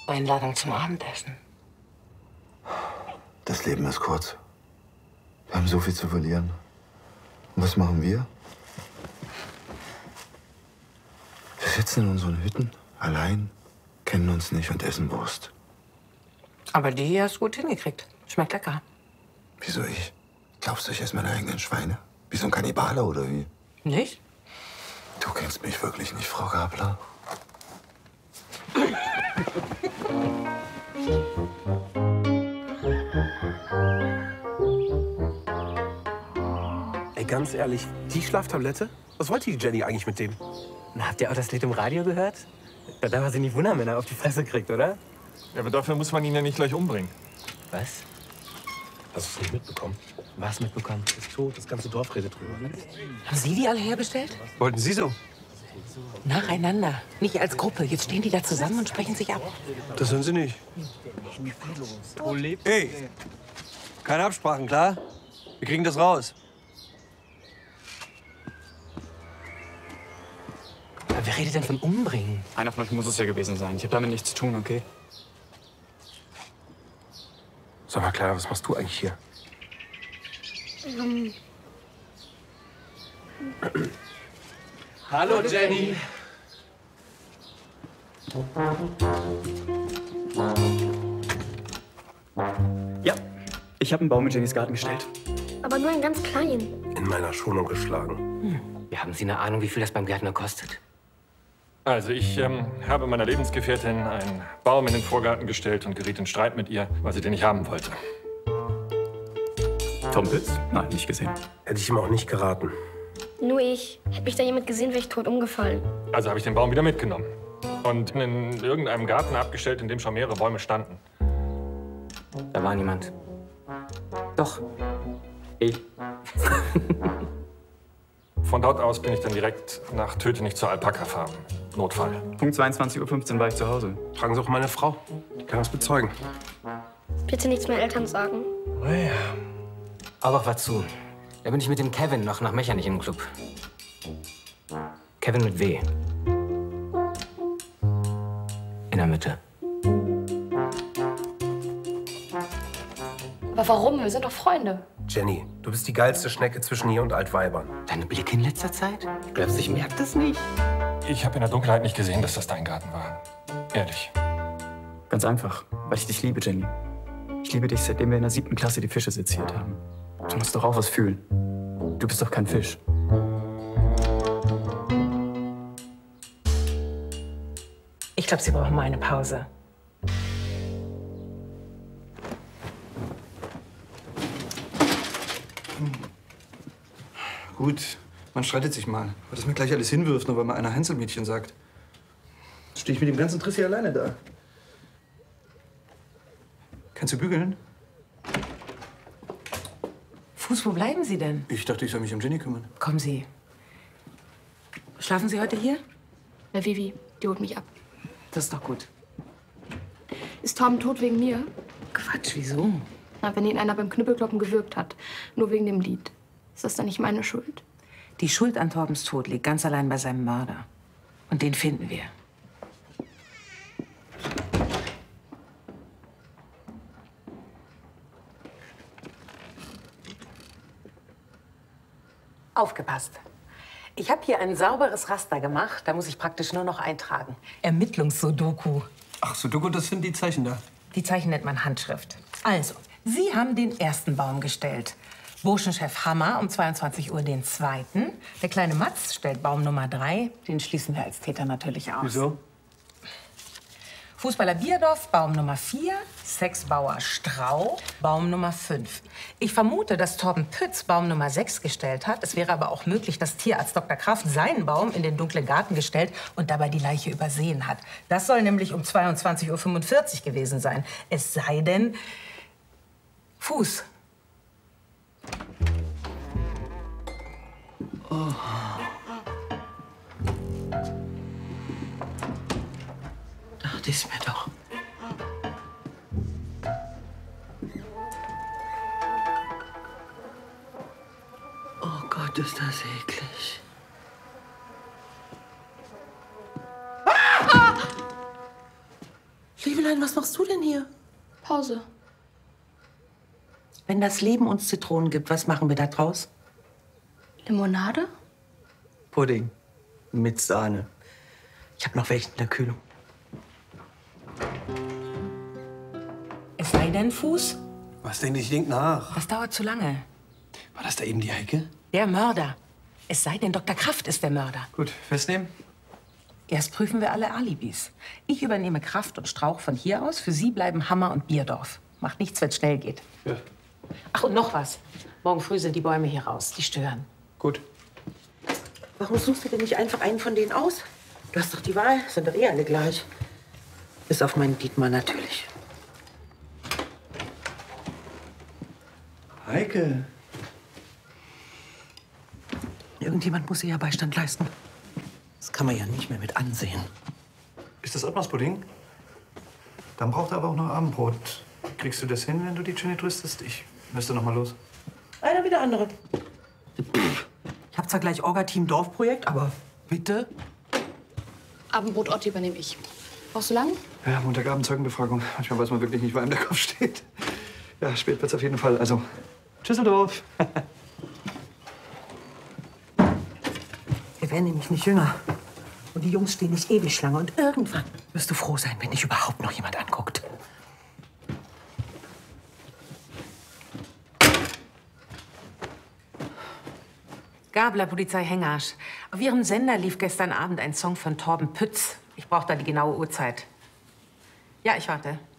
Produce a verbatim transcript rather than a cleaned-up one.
Einladung zum Abendessen. Das Leben ist kurz. Wir haben so viel zu verlieren. Und was machen wir? Wir sitzen in unseren Hütten, allein, kennen uns nicht und essen Wurst. Aber die hier hast du gut hingekriegt. Schmeckt lecker. Wieso ich? Glaubst du, ich esse meine eigenen Schweine? Wie so ein Kannibale oder wie? Nicht? Du kennst mich wirklich nicht, Frau Gabler. Ey, ganz ehrlich, die Schlaftablette? Was wollte die Jenny eigentlich mit dem? Na, habt ihr auch das Lied im Radio gehört? Da darf er sich nicht wundern, wenn er auf die Fresse kriegt, oder? Ja, aber dafür muss man ihn ja nicht gleich umbringen. Was? Hast du es nicht mitbekommen? Was mitbekommen? Ist tot, das ganze Dorf redet drüber. Haben Sie die alle herbestellt? Wollten Sie so? Nacheinander. Nicht als Gruppe. Jetzt stehen die da zusammen und sprechen sich ab. Das sind Sie nicht. Hey, keine Absprachen, klar? Wir kriegen das raus. Aber wer redet denn von umbringen? Einer von euch muss es ja gewesen sein. Ich habe damit nichts zu tun, okay? Sag mal, Clara, was machst du eigentlich hier? Ähm. Hallo, Jenny. Ja, ich habe einen Baum in Jennys Garten gestellt. Aber nur einen ganz kleinen. In meiner Schonung geschlagen. Hm. Wir haben Sie eine Ahnung, wie viel das beim Gärtner kostet? Also ich ähm, habe meiner Lebensgefährtin einen Baum in den Vorgarten gestellt und geriet in Streit mit ihr, weil sie den nicht haben wollte. Tom Pitts? Nein, nicht gesehen. Hätte ich ihm auch nicht geraten. Nur ich. Hätte mich da jemand gesehen, wäre ich tot umgefallen. Also habe ich den Baum wieder mitgenommen und in irgendeinem Garten abgestellt, in dem schon mehrere Bäume standen. Da war niemand. Doch. Ich. Von dort aus bin ich dann direkt nach Tötenich zur Alpaka-Farm. Notfall. Punkt zweiundzwanzig Uhr fünfzehn war ich zu Hause. Fragen Sie auch meine Frau. Die kann das bezeugen. Bitte nichts mehr Eltern sagen. Oh ja. Aber was zu. Da bin ich mit dem Kevin noch nach Mechernich im Club. Kevin mit W. In der Mitte. Aber warum? Wir sind doch Freunde. Jenny, du bist die geilste Schnecke zwischen hier und Altweibern. Deine Blicke in letzter Zeit? Glaubst du, ich merke das nicht? Ich habe in der Dunkelheit nicht gesehen, dass das dein Garten war. Ehrlich. Ganz einfach, weil ich dich liebe, Jenny. Ich liebe dich, seitdem wir in der siebten Klasse die Fische seziert haben. Du musst doch auch was fühlen. Du bist doch kein Fisch. Ich glaube, Sie brauchen mal eine Pause. Gut, man streitet sich mal. Aber dass man gleich alles hinwirft, nur weil man einer Hänselmädchen sagt. Jetzt stehe ich mit dem ganzen Triss hier alleine da. Kannst du bügeln? Fuß, wo bleiben Sie denn? Ich dachte, ich soll mich um Jenny kümmern. Kommen Sie. Schlafen Sie heute hier? Na, Vivi, die holt mich ab. Das ist doch gut. Ist Tom tot wegen mir? Quatsch, wieso? Na, wenn ihn einer beim Knüppelkloppen gewürgt hat. Nur wegen dem Lied. Ist das dann nicht meine Schuld? Die Schuld an Torbens Tod liegt ganz allein bei seinem Mörder. Und den finden wir. Aufgepasst. Ich habe hier ein sauberes Raster gemacht. Da muss ich praktisch nur noch eintragen. Ermittlungs-Sudoku. Ach, Sudoku, das sind die Zeichen da. Die Zeichen nennt man Handschrift. Also, Sie haben den ersten Baum gestellt. Burschenchef Hammer um zweiundzwanzig Uhr den zweiten. Der kleine Matz stellt Baum Nummer drei. Den schließen wir als Täter natürlich aus. Wieso? Fußballer Bierdorf, Baum Nummer vier. Sexbauer Strau, Baum Nummer fünf. Ich vermute, dass Torben Pütz Baum Nummer sechs gestellt hat. Es wäre aber auch möglich, dass Tierarzt Doktor Kraft seinen Baum in den dunklen Garten gestellt und dabei die Leiche übersehen hat. Das soll nämlich um zweiundzwanzig Uhr fünfundvierzig gewesen sein. Es sei denn... Fuß. Oh. Dachte ich's mir doch. Oh Gott, ist das eklig. Liebe Fräulein, was machst du denn hier? Pause. Wenn das Leben uns Zitronen gibt, was machen wir da draus? Limonade? Pudding. Mit Sahne. Ich habe noch welchen in der Kühlung. Es sei denn, Fuß, Was denn? Ich denk nach. das dauert zu lange. War das da eben die Heike? Der Mörder. Es sei denn, Doktor Kraft ist der Mörder. Gut, festnehmen. Erst prüfen wir alle Alibis. Ich übernehme Kraft und Strauch von hier aus. Für Sie bleiben Hammer und Bierdorf. Macht nichts, wenn es schnell geht. Ja. Ach, und noch was. Morgen früh sind die Bäume hier raus. Die stören. Gut. Warum suchst du denn nicht einfach einen von denen aus? Du hast doch die Wahl, sind doch eh alle gleich. Bis auf meinen Dietmar natürlich. Heike. Irgendjemand muss ihr ja Beistand leisten. Das kann man ja nicht mehr mit ansehen. Ist das Ottmars-Pudding? Dann braucht er aber auch noch Abendbrot. Kriegst du das hin, wenn du die Jenny tröstest? Ich müsste noch mal los. Einer wie der andere. Ich hab zwar gleich Orga-Team Dorfprojekt, aber bitte. Abendbrot Otti übernehme ich. Brauchst du lang? Ja, Montagabend Zeugenbefragung. Manchmal weiß man wirklich nicht, wo einem der Kopf steht. Ja, spät wird's auf jeden Fall. Also, Tschüsseldorf. Wir werden nämlich nicht jünger. Und die Jungs stehen nicht ewig Schlange. Und irgendwann wirst du froh sein, wenn dich überhaupt noch jemand anguckt. Gabler, Polizei Hengasch. Auf Ihrem Sender lief gestern Abend ein Song von Torben Pütz. Ich brauche da die genaue Uhrzeit. Ja, ich warte.